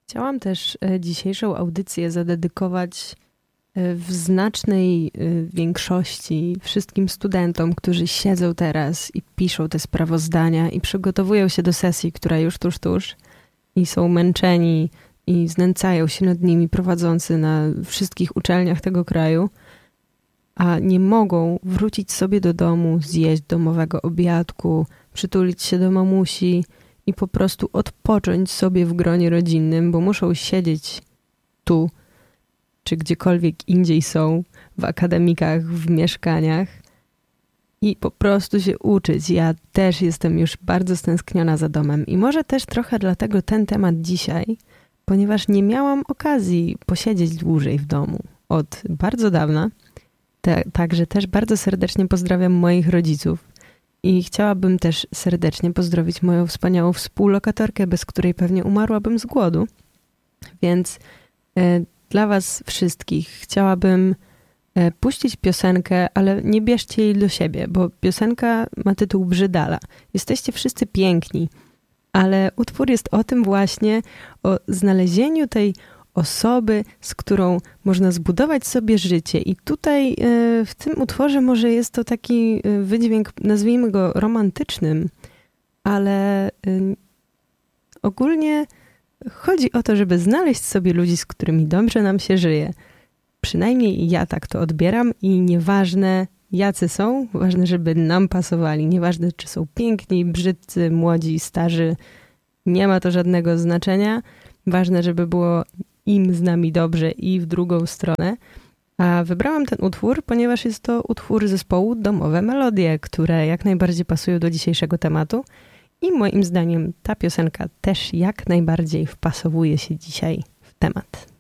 Chciałam też dzisiejszą audycję zadedykować w znacznej większości wszystkim studentom, którzy siedzą teraz i piszą te sprawozdania i przygotowują się do sesji, która już tuż i są męczeni i znęcają się nad nimi prowadzący na wszystkich uczelniach tego kraju, a nie mogą wrócić sobie do domu, zjeść domowego obiadku, przytulić się do mamusi i po prostu odpocząć sobie w gronie rodzinnym, bo muszą siedzieć tu, czy gdziekolwiek indziej są, w akademikach, w mieszkaniach i po prostu się uczyć. Ja też jestem już bardzo stęskniona za domem i może też trochę dlatego ten temat dzisiaj, ponieważ nie miałam okazji posiedzieć dłużej w domu od bardzo dawna. Także też bardzo serdecznie pozdrawiam moich rodziców i chciałabym też serdecznie pozdrowić moją wspaniałą współlokatorkę, bez której pewnie umarłabym z głodu. Więc dla was wszystkich chciałabym puścić piosenkę, ale nie bierzcie jej do siebie, bo piosenka ma tytuł Brzydala. Jesteście wszyscy piękni, ale utwór jest o tym właśnie, o znalezieniu tej osoby, z którą można zbudować sobie życie. I tutaj w tym utworze może jest to taki wydźwięk, nazwijmy go romantycznym, ale ogólnie chodzi o to, żeby znaleźć sobie ludzi, z którymi dobrze nam się żyje. Przynajmniej ja tak to odbieram i nieważne jacy są, ważne, żeby nam pasowali. Nieważne, czy są piękni, brzydcy, młodzi, starzy. Nie ma to żadnego znaczenia. Ważne, żeby było im z nami dobrze i w drugą stronę. A wybrałam ten utwór, ponieważ jest to utwór zespołu Domowe Melodie, które jak najbardziej pasują do dzisiejszego tematu. I moim zdaniem ta piosenka też jak najbardziej wpasowuje się dzisiaj w temat.